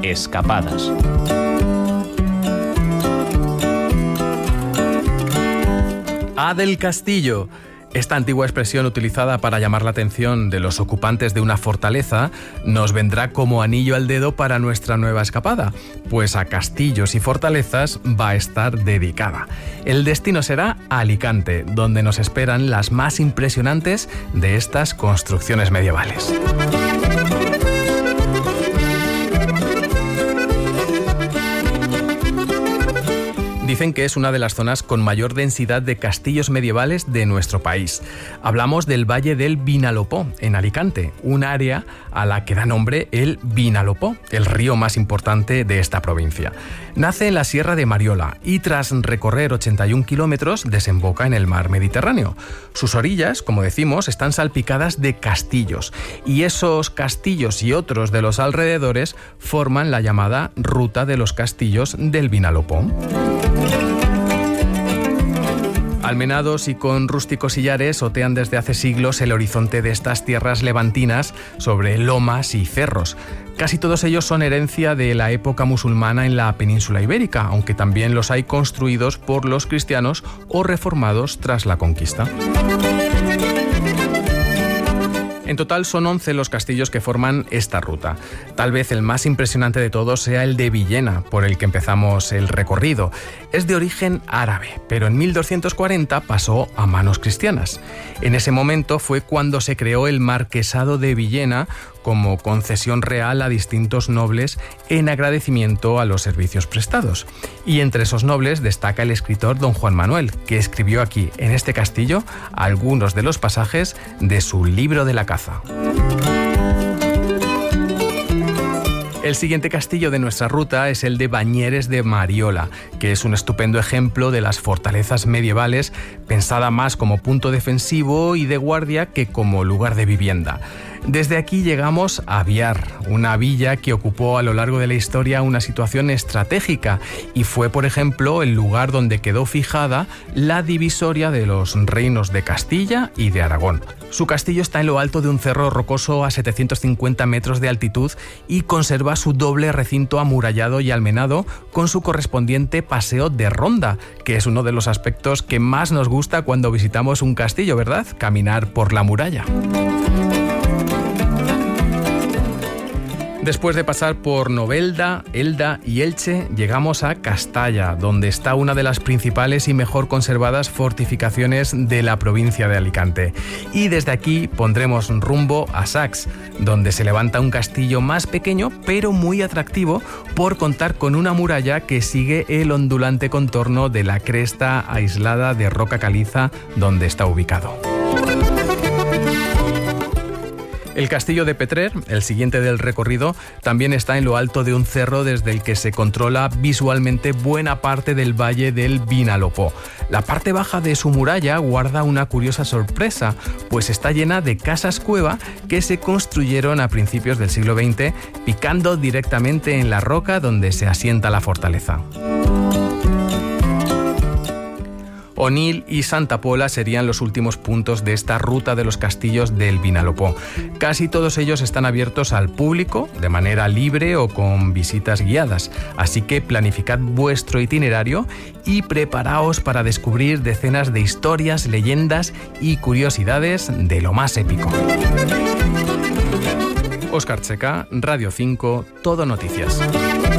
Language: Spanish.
escapadas. A del Castillo. Esta antigua expresión utilizada para llamar la atención de los ocupantes de una fortaleza nos vendrá como anillo al dedo para nuestra nueva escapada, pues a castillos y fortalezas va a estar dedicada. El destino será Alicante, donde nos esperan las más impresionantes de estas construcciones medievales. Dicen que es una de las zonas con mayor densidad de castillos medievales de nuestro país. Hablamos del Valle del Vinalopó, en Alicante, un área a la que da nombre el Vinalopó, el río más importante de esta provincia. Nace en la Sierra de Mariola y tras recorrer 81 kilómetros desemboca en el mar Mediterráneo. Sus orillas, como decimos, están salpicadas de castillos y esos castillos y otros de los alrededores forman la llamada Ruta de los Castillos del Vinalopó. Almenados y con rústicos sillares otean desde hace siglos el horizonte de estas tierras levantinas sobre lomas y cerros. Casi todos ellos son herencia de la época musulmana en la península ibérica, aunque también los hay construidos por los cristianos o reformados tras la conquista. En total son 11 los castillos que forman esta ruta. Tal vez el más impresionante de todos sea el de Villena, por el que empezamos el recorrido. Es de origen árabe, pero en 1240 pasó a manos cristianas. En ese momento fue cuando se creó el Marquesado de Villena como concesión real a distintos nobles en agradecimiento a los servicios prestados. Y entre esos nobles destaca el escritor don Juan Manuel, que escribió aquí, en este castillo, algunos de los pasajes de su Libro de la Caza. El siguiente castillo de nuestra ruta es el de Bañeres de Mariola, que es un estupendo ejemplo de las fortalezas medievales, pensada más como punto defensivo y de guardia que como lugar de vivienda. Desde aquí llegamos a Biar, una villa que ocupó a lo largo de la historia una situación estratégica y fue, por ejemplo, el lugar donde quedó fijada la divisoria de los reinos de Castilla y de Aragón. Su castillo está en lo alto de un cerro rocoso a 750 metros de altitud y conserva su doble recinto amurallado y almenado con su correspondiente paseo de ronda, que es uno de los aspectos que más nos gusta cuando visitamos un castillo, ¿verdad? Caminar por la muralla. Después de pasar por Novelda, Elda y Elche, llegamos a Castalla, donde está una de las principales y mejor conservadas fortificaciones de la provincia de Alicante. Y desde aquí pondremos rumbo a Sax, donde se levanta un castillo más pequeño, pero muy atractivo, por contar con una muralla que sigue el ondulante contorno de la cresta aislada de roca caliza donde está ubicado. El castillo de Petrer, el siguiente del recorrido, también está en lo alto de un cerro desde el que se controla visualmente buena parte del valle del Vinalopó. La parte baja de su muralla guarda una curiosa sorpresa, pues está llena de casas cueva que se construyeron a principios del siglo XX, picando directamente en la roca donde se asienta la fortaleza. Onil y Santa Pola serían los últimos puntos de esta ruta de los castillos del Vinalopó. Casi todos ellos están abiertos al público de manera libre o con visitas guiadas, así que planificad vuestro itinerario y preparaos para descubrir decenas de historias, leyendas y curiosidades de lo más épico. Óscar Checa, Radio 5, Todo Noticias.